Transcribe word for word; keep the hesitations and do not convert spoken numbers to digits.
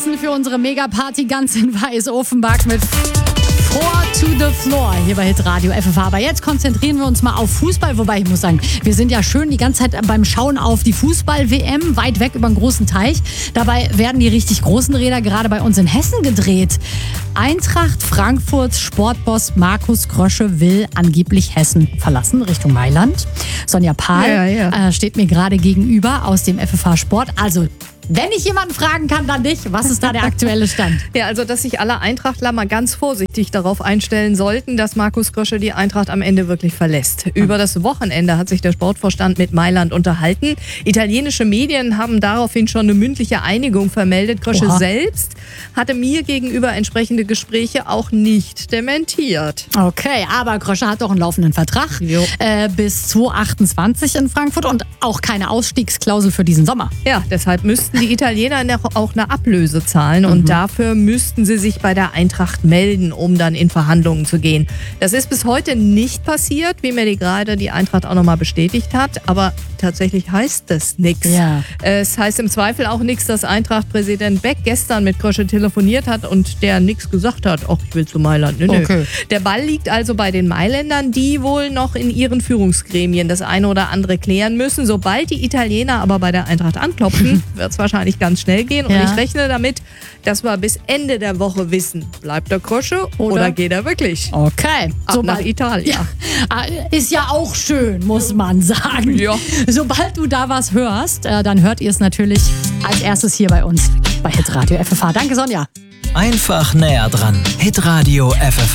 Für unsere Megaparty ganz in Weiß-Offenbach mit Four to the Floor hier bei Hitradio F F H. Aber jetzt konzentrieren wir uns mal auf Fußball. Wobei ich muss sagen, wir sind ja schön die ganze Zeit beim Schauen auf die Fußball-W M, weit weg über den großen Teich. Dabei werden die richtig großen Räder gerade bei uns in Hessen gedreht. Eintracht Frankfurts Sportboss Markus Krösche will angeblich Hessen verlassen, Richtung Mailand. Sonja Pahl ja, ja. Äh, steht mir gerade gegenüber aus dem F F H Sport. Also, wenn ich jemanden fragen kann, dann dich. Was ist da der aktuelle Stand? Ja, also dass sich alle Eintrachtler mal ganz vorsichtig darauf einstellen sollten, dass Markus Krösche die Eintracht am Ende wirklich verlässt. Über das Wochenende hat sich der Sportvorstand mit Mailand unterhalten. Italienische Medien haben daraufhin schon eine mündliche Einigung vermeldet. Krösche Oha. selbst hatte mir gegenüber entsprechende Gespräche auch nicht dementiert. Okay, aber Krösche hat doch einen laufenden Vertrag Jo. äh, bis zweitausendachtundzwanzig in Frankfurt und auch keine Ausstiegsklausel für diesen Sommer. Ja, deshalb müssten die Italiener auch eine Ablöse zahlen und Mhm. dafür müssten sie sich bei der Eintracht melden, um dann in Verhandlungen zu gehen. Das ist bis heute nicht passiert, wie mir die gerade die Eintracht auch nochmal bestätigt hat, aber tatsächlich heißt das nichts. Ja. Es heißt im Zweifel auch nichts, dass Eintracht-Präsident Beck gestern mit Krösche telefoniert hat und der nichts gesagt hat. Ach, ich will zu Mailand. Nö, nö. Okay. Der Ball liegt also bei den Mailändern, die wohl noch in ihren Führungsgremien das eine oder andere klären müssen. Sobald die Italiener aber bei der Eintracht anklopfen, wird es wahrscheinlich ganz schnell gehen. Und Ja. ich rechne damit, dass wir bis Ende der Woche wissen, bleibt der Krösche oder, Oder? geht er wirklich? Okay. Ab nach Italien. Ja. Ist ja auch schön, muss man sagen. Ja. Sobald du da was hörst, äh, dann hört ihr es natürlich als erstes hier bei uns bei Hitradio F F H. Danke, Sonja. Einfach näher dran. Hitradio F F H.